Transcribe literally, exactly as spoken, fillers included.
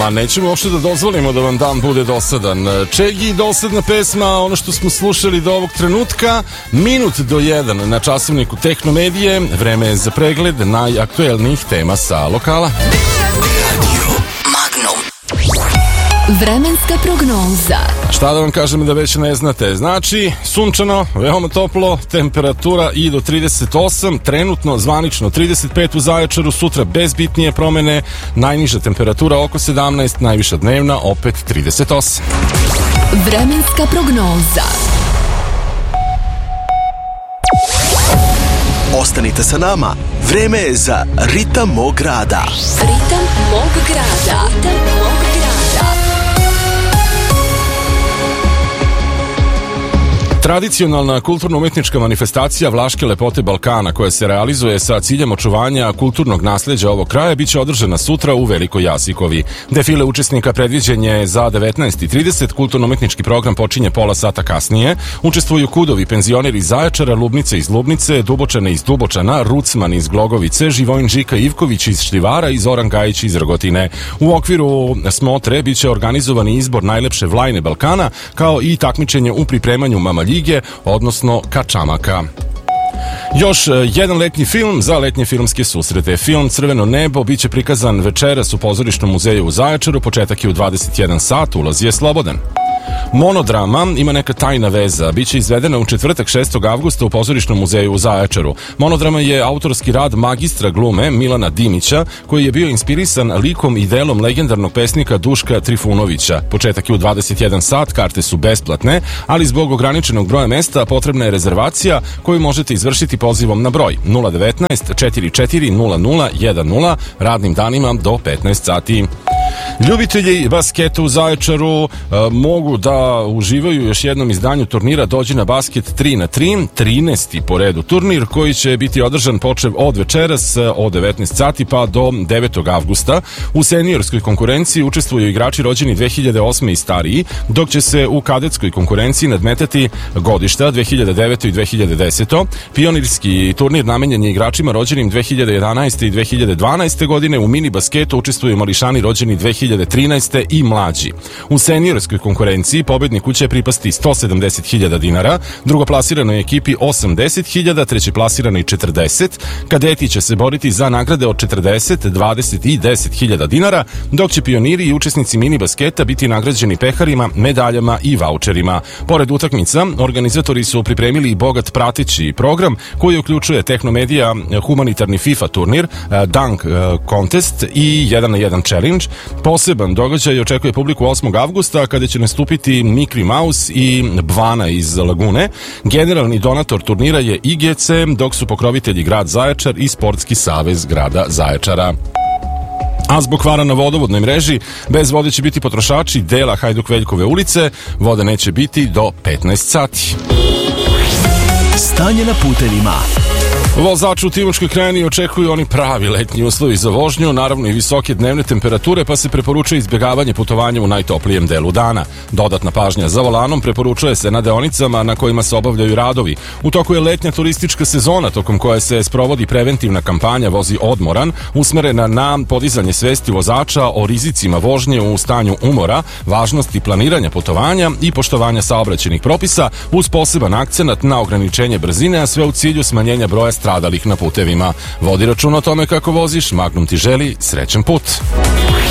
Ma nećemo uopšte da dozvolimo da vam dan bude dosadan. Čegi, dosadna pesma, ono što smo slušali do ovog trenutka, minut do jedan na časovniku Tehnomedije. Vreme je za pregled najaktuelnijih tema sa lokala. Vremenska prognoza. Šta da vam kažem da već ne znate? Znači, sunčano, veoma toplo, temperatura i do trideset osam, trenutno, zvanično trideset pet u Zaječaru, sutra bez bitnije promene, najniža temperatura oko sedamnaest, najviša dnevna opet trideset osam. Vremenska prognoza. Ostanite sa nama, vreme je za Ritam mog grada. Ritam mog grada. Ritam mog grada. Tradicionalna kulturno-umetnička manifestacija Vlaške lepote Balkana, koja se realizuje sa ciljem očuvanja kulturnog nasleđa ovog kraja, biće održana sutra u Velikoj Jasikovi. Defile učesnika predviđen je za devetnaest i trideset, kulturno-umetnički program počinje pola sata kasnije. Učestvuju KUD-ovi, penzioneri iz Zaječara, Lubnice iz Lubnice, Dubočane iz Dubočana, Rucman iz Glogovice, Živojin Žika Ivković iz Štivara i Zoran Gajić iz Rogotine. U okviru smotre biće organizovani izbor najlepše vlajne Balkana, kao i takmičenje u pripremanju mamalji, odnosno kačamaka. Još jedan letnji film za letnje filmske susrete. Film Crveno nebo biće prikazan večeras u Pozorišnom muzeju u Zaječaru, početak je u dvadeset jedan sat, ulaz je slobodan. Monodrama ima neka tajna veza, biće izvedena u četvrtak šestog avgusta u Pozorišnom muzeju u Zaječaru. Monodrama je autorski rad magistra glume Milana Dimića, koji je bio inspirisan likom i delom legendarnog pesnika Duška Trifunovića. Početak je u dvadeset jedan sat, karte su besplatne, ali zbog ograničenog broja mesta potrebna je rezervacija koju možete izvršiti pozivom na broj nula devetnaest četiri četiri nula nula jedan nula radnim danima do petnaest sati. Ljubitelji basketa u Zaječaru e, mogu da uživaju u još jednom izdanju turnira Dođi na basket tri na tri, trinaesti po redu turnir koji će biti održan počev od večeras od devetnaest sati pa do devetog avgusta. U seniorskoj konkurenciji učestvuju igrači rođeni dve hiljade osme i stariji, dok će se u kadetskoj konkurenciji nadmetati godišta dve hiljade devete i dve hiljade desete. Pionirski turnir namenjen je igračima rođenim dve hiljade jedanaeste i dve hiljade dvanaeste godine. U mini basketu učestvuju mališani rođeni dve hiljade trinaeste i mlađi. U seniorskoj konkurenciji pobedniku će pripasti sto sedamdeset hiljada dinara, drugoplasirano je ekipi osamdeset hiljada, trećeplasirano i četrdeset. Kadeti će se boriti za nagrade od četrdeset, dvadeset i deset hiljada dinara, dok će pioniri i učesnici mini basketa biti nagrađeni peharima, medaljama i vaučerima. Pored utakmica, organizatori su pripremili i bogat prateći program koji uključuje Tehnomedija humanitarni FIFA turnir, Dunk Contest i jedan na jedan challenge. Poseban događaj očekuje publiku osmog avgusta kada će nastupiti Mikri Mouse i Bvana iz Lagune. Generalni donator turnira je I G C, dok su pokrovitelji grad Zaječar i Sportski savez grada Zaječara. A zbog kvara na vodovodnoj mreži, bez vode će biti potrošači dela Hajduk Veljkove ulice, vode neće biti do petnaest sati. Stanje na putevima. Vozači u Timočkoj krajini očekuju oni pravi letnji uslovi za vožnju, naravno i visoke dnevne temperature, pa se preporučuje izbjegavanje putovanja u najtoplijem delu dana. Dodatna pažnja za volanom preporučuje se na deonicama na kojima se obavljaju radovi. U toku je letnja turistička sezona, tokom koje se sprovodi preventivna kampanja Vozi odmoran, usmerena na podizanje svesti vozača o rizicima vožnje u stanju umora, važnosti planiranja putovanja i poštovanja saobraćajnih propisa, uz poseban akcenat na ograničenje brzine, a sve u cilju smanjenja broja stradalih na putevima. Vodi računa o tome kako voziš, Magnum ti želi srećan put.